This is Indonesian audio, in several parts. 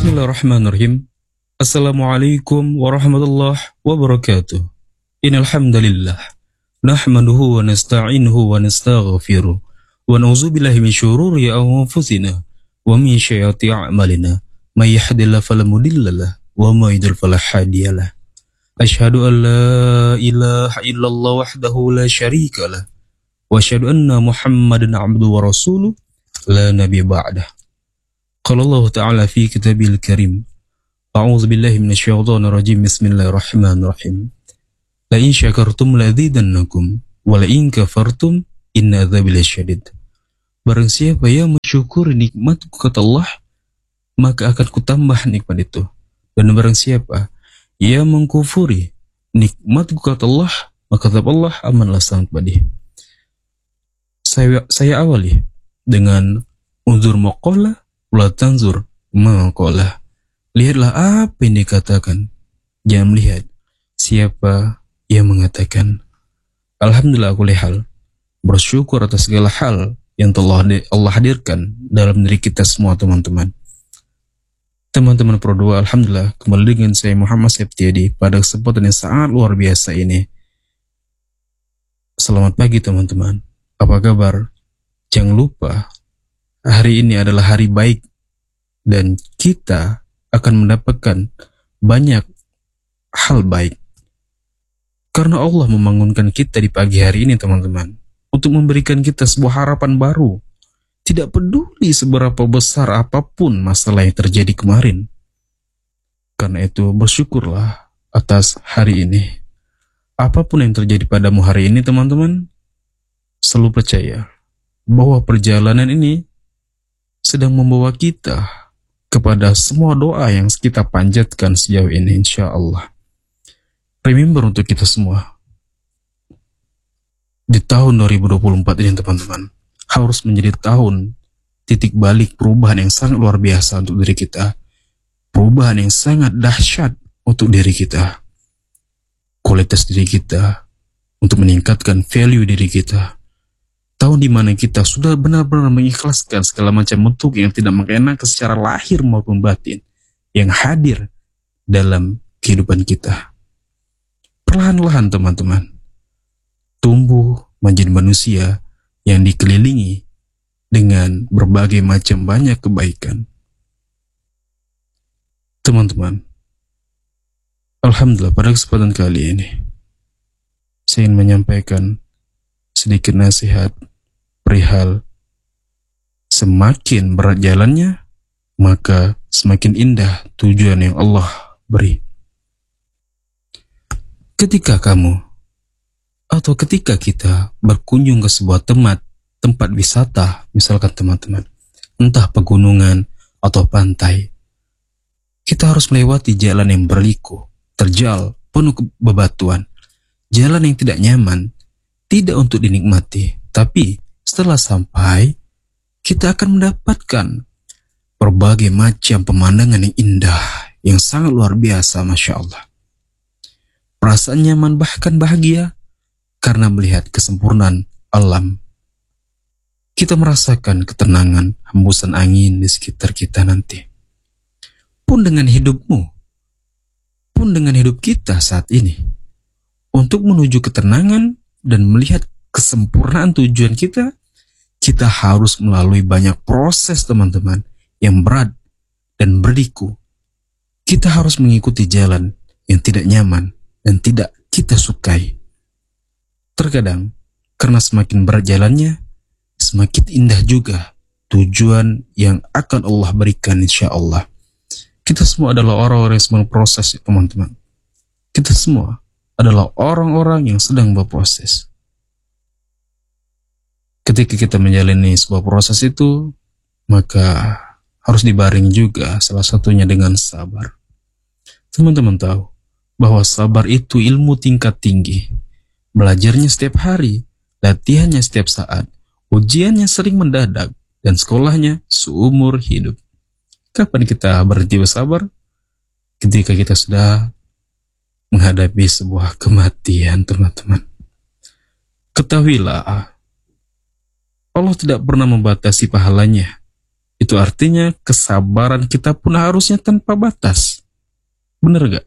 Bismillahirrahmanirrahim. Assalamualaikum warahmatullahi wabarakatuh. Innal hamdalillah nahmaduhu wa nasta'inuhu wa nastaghfiruh wa na'udzu billahi min syururi anfusina wa min sayyiati a'malina. May yahdihillahu fala mudilla lahu wa may yudlil fala hadiya lahu. Asyhadu an la ilaha illallah wahdahu la syarika lahu wa asyhadu anna Muhammadan 'abduhu wa rasuluh la nabiyya ba'dah. Qala Allah Ta'ala fi kitabil karim. A'udzu billahi minasyaitonir rajim. Bismillahirrahmanirrahim. La in syakartum la azidannakum wa la in kafartum inna adzabi lasyadid. Barang siapa yang mensyukuri nikmatku kata Allah, maka akan kutambah nikmat itu. Dan barang siapa yang mengkufuri nikmatku kata Allah, maka kata Allah amanlah sangat pedih. Saya awali dengan unzur maqala la tanzur maqala. Lihatlah apa yang dikatakan, jangan melihat siapa yang mengatakan. Alhamdulillah kulli hal, bersyukur atas segala hal yang telah Allah hadirkan dalam diri kita semua teman-teman. Teman-teman Pro 2, alhamdulillah kembali dengan saya Muhammad Septiadi pada kesempatan yang sangat luar biasa ini. Selamat pagi teman-teman, apa kabar? Jangan lupa hari ini adalah hari baik dan kita akan mendapatkan banyak hal baik. Karena Allah membangunkan kita di pagi hari ini teman-teman, untuk memberikan kita sebuah harapan baru. Tidak peduli seberapa besar apapun masalah yang terjadi kemarin. Karena itu bersyukurlah atas hari ini. Apapun yang terjadi padamu hari ini teman-teman, selalu percaya bahwa perjalanan ini sedang membawa kita kepada semua doa yang kita panjatkan sejauh ini, insya Allah. Remember untuk kita semua, di tahun 2024 ini teman-teman, harus menjadi tahun titik balik perubahan yang sangat luar biasa untuk diri kita. Perubahan yang sangat dahsyat untuk diri kita. Kualitas diri kita, untuk meningkatkan value diri kita. Tahun di mana kita sudah benar-benar mengikhlaskan segala macam bentuk yang tidak mengenakan secara lahir maupun batin yang hadir dalam kehidupan kita. Perlahan-lahan teman-teman, tumbuh menjadi manusia yang dikelilingi dengan berbagai macam banyak kebaikan. Teman-teman, alhamdulillah pada kesempatan kali ini saya ingin menyampaikan sedikit nasihat perihal semakin berat jalannya, maka semakin indah tujuan yang Allah beri. Ketika kamu atau ketika kita berkunjung ke sebuah tempat wisata, misalkan teman-teman, entah pegunungan atau pantai, kita harus melewati jalan yang berliku, terjal, penuh bebatuan, jalan yang tidak nyaman, tidak untuk dinikmati, tapi setelah sampai, kita akan mendapatkan berbagai macam pemandangan yang indah, yang sangat luar biasa, Masya Allah. Perasaan nyaman bahkan bahagia, karena melihat kesempurnaan alam. Kita merasakan ketenangan, hembusan angin di sekitar kita nanti. Pun dengan hidupmu, pun dengan hidup kita saat ini, untuk menuju ketenangan dan melihat kesempurnaan tujuan kita harus melalui banyak proses teman-teman yang berat dan berliku. Kita harus mengikuti jalan yang tidak nyaman dan tidak kita sukai. Terkadang, karena semakin berat jalannya, semakin indah juga tujuan yang akan Allah berikan insya Allah. Kita semua adalah orang-orang yang sedang proses teman-teman. Kita semua adalah orang-orang yang sedang berproses. Ketika kita menjalani sebuah proses itu, maka harus dibaring juga salah satunya dengan sabar. Teman-teman tahu bahwa sabar itu ilmu tingkat tinggi. Belajarnya setiap hari, latihannya setiap saat, ujiannya sering mendadak, dan sekolahnya seumur hidup. Kapan kita berhenti bersabar? Ketika kita sudah menghadapi sebuah kematian, teman-teman. Ketahuilah, Allah tidak pernah membatasi pahalanya. Itu artinya kesabaran kita pun harusnya tanpa batas. Bener gak?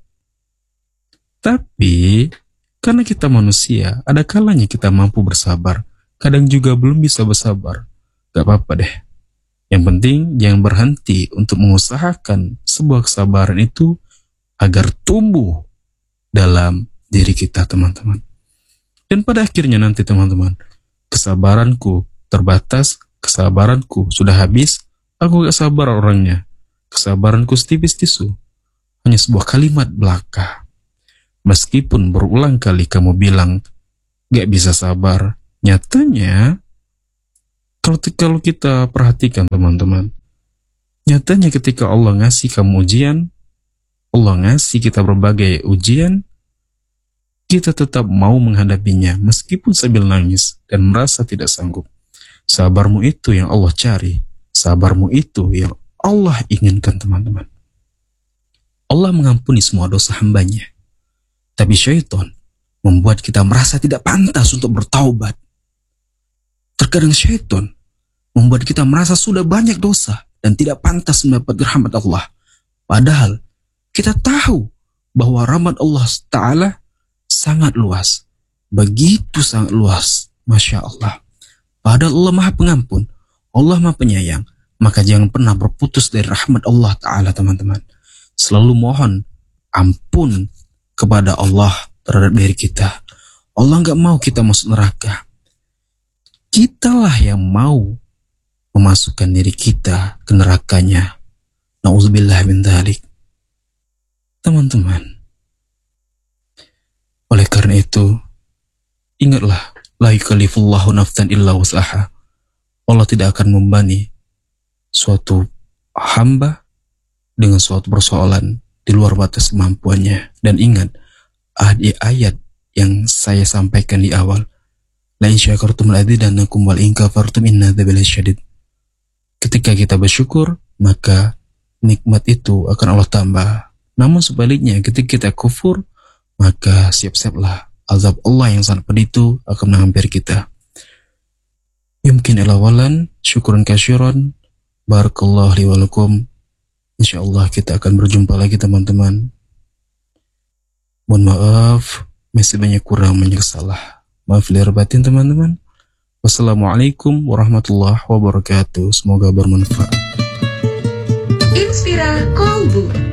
Tapi karena kita manusia, ada kalanya kita mampu bersabar, kadang juga belum bisa bersabar. Gak apa-apa deh. Yang penting jangan berhenti untuk mengusahakan sebuah kesabaran itu agar tumbuh dalam diri kita, teman-teman. Dan pada akhirnya nanti, teman-teman, kesabaranku terbatas, kesabaranku sudah habis, aku gak sabar orangnya. Kesabaranku setipis tisu, hanya sebuah kalimat belaka. Meskipun berulang kali kamu bilang gak bisa sabar, nyatanya kalau kita perhatikan, teman-teman, nyatanya ketika Allah ngasih kamu ujian, Allah ngasih kita berbagai ujian, kita tetap mau menghadapinya meskipun sambil nangis dan merasa tidak sanggup. Sabarmu itu yang Allah cari, sabarmu itu yang Allah inginkan, teman-teman. Allah mengampuni semua dosa hambanya, tapi syaitan membuat kita merasa tidak pantas untuk bertaubat. Terkadang syaitan membuat kita merasa sudah banyak dosa dan tidak pantas mendapat rahmat Allah. Padahal kita tahu bahwa rahmat Allah Ta'ala sangat luas. Begitu sangat luas. Masya Allah. Padahal Allah Maha Pengampun, Allah Maha Penyayang. Maka jangan pernah berputus dari rahmat Allah Ta'ala, teman-teman. Selalu mohon ampun kepada Allah terhadap diri kita. Allah gak mau kita masuk neraka. Kitalah yang mau memasukkan diri kita ke nerakanya. Na'udzubillah min dzalik. Teman-teman, oleh karena itu, ingatlah, la yukallifullahu nafsan illa wus'aha. Allah tidak akan membebani suatu hamba dengan suatu persoalan di luar batas kemampuannya. Dan ingat, ayat yang saya sampaikan di awal, la in syakartum la'azidannakum wal in kafartum inna adzabi lasyadid. Ketika kita bersyukur, maka nikmat itu akan Allah tambah. Namun sebaliknya, ketika kita kufur, maka siap-siaplah azab Allah yang sangat pedih itu akan menghampiri kita. Yumkin ilawalan, syukuran kasyiran, barakallahu li walakum. InsyaAllah kita akan berjumpa lagi, teman-teman. Mohon maaf, masih banyak kurang, banyak salah. Maaf lahir batin, teman-teman. Wassalamualaikum warahmatullahi wabarakatuh. Semoga bermanfaat. Inspira Kolbu.